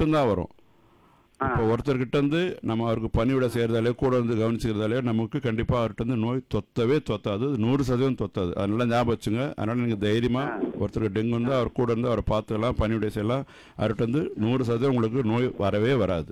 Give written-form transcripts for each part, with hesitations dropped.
மட்டும்தான் வரும். இப்போ ஒருத்தர்கிட்ட இருந்து நம்ம அவருக்கு பணிவிட செய்கிறதாலே கூட வந்து கவனிச்சுக்கிறதாலே நமக்கு கண்டிப்பாக அவர்கிட்ட இருந்து நோய் தொத்தாது, 100% தொத்தாது. அதனால ஞாபகம் வச்சுங்க. அதனால் நீங்கள் தைரியமாக ஒருத்தருக்கு டெங்கு வந்து அவர் கூட இருந்து அவரை பார்த்துக்கலாம், பணிவிடை செய்யலாம். அவர்கிட்ட இருந்து 100% உங்களுக்கு நோய் வரவே வராது.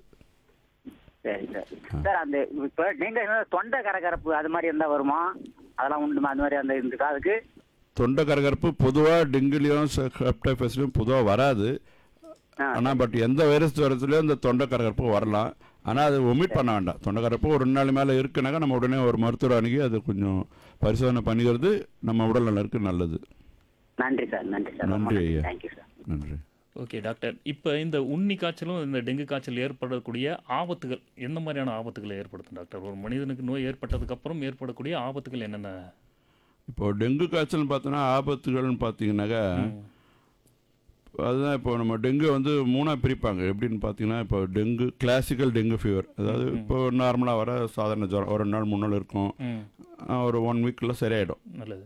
சரி சார். சார் அந்த இப்போ டெங்கு தொண்டை கரகரப்பு அது மாதிரி இருந்தால் வருமா? அதெல்லாம் உண்டுமா அந்த மாதிரி அந்த இந்த காதுக்கு? தொண்டை கரகரப்பு பொதுவாக டெங்குலையும் ஹெப்டைட்டிஸ்லையும் பொதுவாக வராது. ஆனால் பட் எந்த வைரஸ் ஜுரத்துலையும் இந்த தொண்டை கரகரப்பு வரலாம். ஆனால் அது ஒமிட் பண்ண வேண்டாம். தொண்டை கரகரப்பு ஒரு 2 நாள் மேலே இருக்குனாக்கா நம்ம உடனே ஒரு மருத்துவர் அணுகி அது கொஞ்சம் பரிசோதனை பண்ணிக்கிறது நம்ம உடல் நலனுக்கு நல்லது. நன்றி சார். நன்றி சார். நன்றி ஐயா. Thank you sir. நன்றி. ஓகே டாக்டர், இப்போ இந்த உண்ணி காய்ச்சலும் இந்த டெங்கு காய்ச்சல் ஏற்படக்கூடிய ஆபத்துகள் எந்த மாதிரியான ஆபத்துகளை ஏற்படுத்தும் டாக்டர்? ஒரு மனிதனுக்கு நோய் ஏற்பட்டதுக்கப்புறம் ஏற்படக்கூடிய ஆபத்துகள் என்னென்ன? இப்போ டெங்கு காய்ச்சல்னு பார்த்தோன்னா ஆபத்துகள்னு பார்த்தீங்கன்னாக்கா அதுதான். இப்போ நம்ம டெங்கு வந்து 3ஆக பிரிப்பாங்க. எப்படின்னு பார்த்தீங்கன்னா இப்போ டெங்கு கிளாசிக்கல் டெங்கு ஃபீவர், அதாவது இப்போ நார்மலாக வர சாதாரண ஜுரம் ஒரு 2 நாள் 3 நாள் இருக்கும், ஒரு 1 வீக்கில் சரியாயிடும். நல்லது.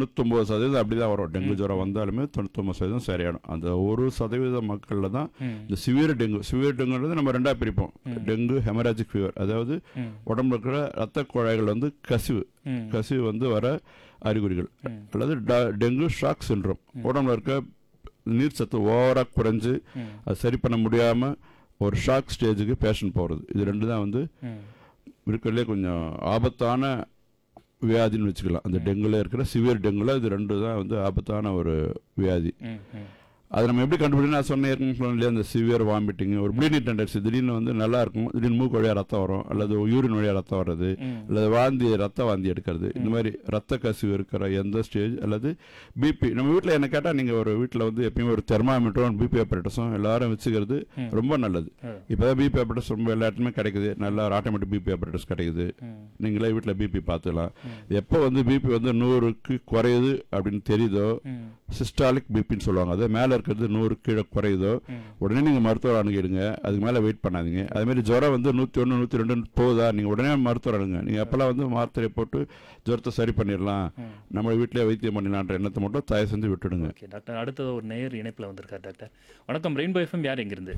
99% அப்படி தான் வரும். டெங்கு ஜுரம் வந்தாலுமே 99% சரியாயிடும். அந்த 1% மக்களில் தான் இந்த சிவியர் டெங்குன்றது நம்ம 2ஆக பிரிப்போம். டெங்கு ஹெமராஜிக் ஃபீவர், அதாவது உடம்புல இருக்கிற ரத்த குழாய்கள் வந்து கசிவு வந்து வர அறிகுறிகள், அல்லது டெங்கு ஷாக் சிண்ட்ரோம், உடம்புல இருக்க நீர் சத்து ஓவராக குறைஞ்சு அது சரி பண்ண முடியாமல் ஒரு ஷாக் ஸ்டேஜுக்கு பேஷண்ட் போகிறது. இது 2 தான் வந்து இருக்கிறதுலே கொஞ்சம் ஆபத்தான வியாதின்னு வச்சுக்கலாம். அந்த டெங்குல இருக்கிற சிவியர் டெங்குல இது 2 தான் வந்து ஆபத்தான ஒரு வியாதி. அது நம்ம எப்படி கண்டுபிடிக்கணும்? நான் சொன்னேன் இல்லையா, அந்த சிவியர் வாமிட்டிங், ஒரு ப்ளீடிங் டெண்டன்சி, திடீர்னு வந்து நல்லா இருக்கும், திடீர்னு மூக்கு வழியாக ரத்தம் வரும், அல்லது யூரின் வழியாக ரத்தம் வர்றது, அல்லது ரத்த வாந்தி எடுக்கிறது, இந்த மாதிரி ரத்த கசிவு இருக்கிற எந்த ஸ்டேஜ், அல்லது பிபி. நம்ம வீட்டில் என்ன கேட்டால் நீங்கள் ஒரு வீட்டில் வந்து எப்பயுமே ஒரு தெர்மாமீட்டரும் பிபி ஆப்பரேட்டஸும் எல்லாரும் வச்சுக்கிறது ரொம்ப நல்லது. இப்போ தான் பிபி ஆப்பரேட்டஸ் ரொம்ப எல்லா இடத்துலையுமே கிடைக்குது. நல்லா ஆட்டோமேட்டிக் பிபி ஆப்பரேட்டஸ் கிடைக்குது. நீங்களே வீட்டில் பிபி பார்த்துக்கலாம். எப்போ வந்து பிபி வந்து 100க்கு குறையுது அப்படின்னு தெரியுதோ சிஸ்டாலிக் பிபின்னு சொல்லுவாங்க. அது மேலே இருக்கிறது 100 கீழே குறையுதோ உடனே நீங்கள் மருத்துவர் அணுகிடுங்க. அதுக்கு மேலே வெயிட் பண்ணாதீங்க. அதுமாதிரி ஜுரம் வந்து 101 102 போகுதா நீங்கள் உடனே மருத்துவர் அணுங்க. நீங்கள் அப்போல்லாம் வந்து மாத்திரை போட்டு ஜுரத்தை சரி பண்ணிடலாம், நம்ம வீட்டிலே வைத்தியம் பண்ணிடலான்ற எண்ணத்தை மட்டும் தயவு செஞ்சு விட்டுடுங்க. ஓகே டாக்டர், அடுத்தது ஒரு நேயர் இணைப்பில் வந்திருக்கார். டாக்டர் வணக்கம். ரெயின்போ எஃப்எம் யார் எங்கிருந்து?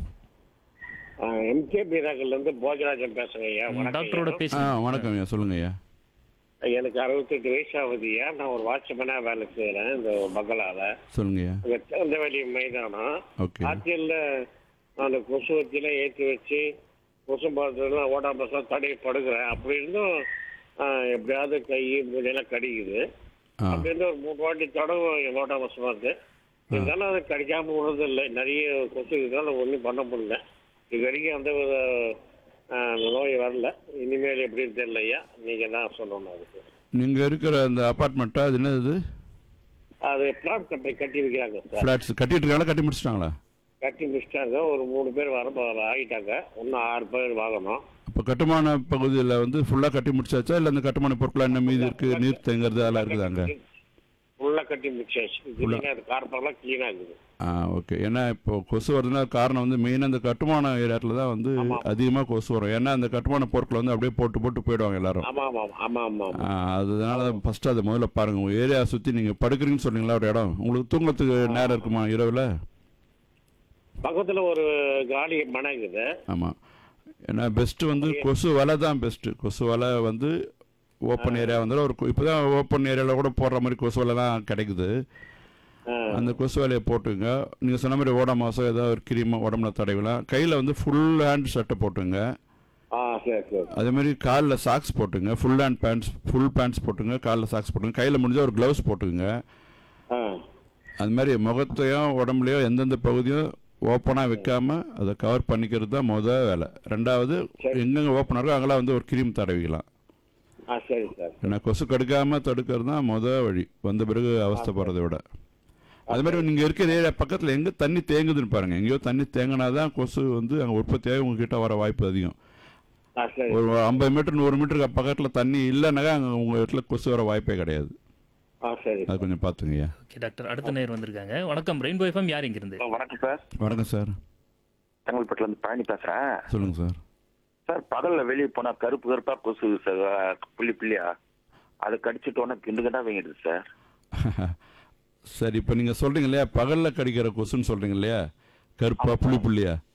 எம்கே பீராக்கள்லேருந்து போஜராஜன் பேசுங்க ஐயா. டாக்டரோட பேச. வணக்கம் ஐயா, சொல்லுங்க ஐயா. எனக்கு 68 வயசு ஆகுதுயா. நான் ஒரு வாட்ச்மேனாக வேலை செய்கிறேன் இந்த பங்களாவில். சொல்லுங்க ஐயா. திறந்தவெளி மைதானம் ஆட்சியில் அந்த கொசு வச்சிலாம் ஏற்றி வச்சு கொசு மருந்துலாம் ஓட்டாமலாம் தடை படுகிறேன். அப்படி இருந்தும் எப்படியாவது கை மூஞ்செல்லாம் கடிக்குது. அப்படி இருந்து ஒரு 3 வாட்டி தடவை ஓட்டாமஸ் மருந்து இருந்தாலும் அது கடிக்காமல் விடுறது இல்லை. நிறைய கொசு இருந்தாலும் ஒன்றும் பண்ண முடியல. இது வரைக்கும் அந்த நோய் வரல. இனிமேல் எப்படின்னு தெரியல ஐயா, நீங்கள் தான் சொல்லணும். அதுக்கு நீங்கள் இருக்கிற அந்த அப்பார்ட்மெண்ட்டா அது என்னது? அது பிளாட் கட்டி வைக்கிறாங்க சார். ஃப்ளாட்ஸ் கட்டிட்டு இருக்காங்களா, கட்டி முடிச்சிட்டாங்களா? கட்டி முடிச்சிட்டாங்க. ஒரு 3 பேர் ஆகிட்டாங்க. இன்னும் 6 பேர் வாங்கணும். இப்போ கட்டுமான பகுதியில் வந்து ஃபுல்லாக கட்டி முடிச்சாச்சா, இல்லை அந்த கட்டுமான பொருட்கள் என்ன மீது இருக்குது, நீர் தேங்கிறது அதெல்லாம் இருக்குது அங்கே? ஃபுல்லாக கட்டி முடிச்சாச்சு. அது கார்பெல்லாம் க்ளீனாக இருக்குது. ஓகே. ஏன்னா இப்போ கொசு வருதுன்னா காரணம் வந்து மெயினாக அந்த கட்டுமான ஏரியாவில் தான் வந்து அதிகமாக கொசு வரும். ஏன்னா அந்த கட்டுமான பொருட்களை வந்து அப்படியே போட்டு போயிடுவாங்க எல்லாரும். அதனால ஃபர்ஸ்ட் அதை முதல்ல பாருங்கள். உங்கள் ஏரியா சுற்றி நீங்கள் படுக்கிறீங்கன்னு சொன்னீங்களா ஒரு இடம், உங்களுக்கு தூங்கத்துக்கு நேரம் இருக்குமா இரவில்? பக்கத்தில் ஒரு காலி மனை இருக்குது. ஆமாம். ஏன்னா பெஸ்ட்டு வந்து கொசு வலை தான் பெஸ்ட்டு. கொசு வலை வந்து ஓப்பன் ஏரியா வந்து ஒரு இப்போ தான் ஓப்பன் ஏரியாவில் கூட போடுற மாதிரி கொசு வலை தான் கிடைக்குது. அந்த கொசு வலையை போட்டுங்க. நீங்கள் சொன்ன மாதிரி ஓடாமாசம் ஏதாவது ஒரு கிரீம் உடம்புல தடவிலாம். கையில் வந்து ஃபுல் ஹேண்ட் ஷர்ட்டை போட்டுங்க. அதே மாதிரி காலில் சாக்ஸ் போட்டுங்க. Full hand pants full pants போட்டுங்க. காலில் சாக்ஸ் போட்டுங்க. கையில் முடிஞ்சால் ஒரு க்ளவுஸ் போட்டுங்க. அது மாதிரி முகத்தையும் உடம்புலையோ எந்தெந்த பகுதியும் ஓப்பனாக வைக்காமல் அதை கவர் பண்ணிக்கிறது தான் முதல் வேலை. 2வது எங்கெங்கே ஓப்பனாக இருக்கோ அங்கெல்லாம் வந்து ஒரு கிரீம் தடவிக்கலாம். ஏன்னா கொசு கடுக்காமல் தடுக்கிறது தான் முதல் வழி, வந்த பிறகு அவஸ்தைப்படுறதை விட. அது மாதிரி நீங்கள் இருக்கிற ஏரியா பக்கத்தில் எங்கே தண்ணி தேங்குதுன்னு பாருங்கள். எங்கேயோ தண்ணி தேங்கினா தான் கொசு வந்து அங்கே உற்பத்தியாகி உங்ககிட்ட வர வாய்ப்பு அதிகம். ஒரு 50 மீட்டர் 100 மீட்டருக்கு பக்கத்தில் தண்ணி இல்லைனாக்கா அங்கே உங்கள் வீட்டில் கொசு வர வாய்ப்பே கிடையாது. அது கொஞ்சம் பார்த்துங்க. ஓகே டாக்டர், அடுத்த நேயர் வந்திருக்காங்க. வணக்கம். ரெயின்போ எஃப்எம் யார் இங்கிருந்து? வணக்கம் சார். வணக்கம் சார். செங்கல்பட்டுலேருந்து பழனி பேசுகிறேன். சொல்லுங்கள் சார். சார் பகலில் வெளியே போனால் கருப்பாக கொசு சார், புள்ளியா அதை கடிச்சிட்டோன்னே கிண்டுகண்டா வாங்கிடுது சார். சரி, இப்போ நீங்கள் சொல்கிறீங்க இல்லையா பகலில் கடிக்கிற கொசுன்னு சொல்கிறீங்க இல்லையா, கருப்பா புள்ளியா,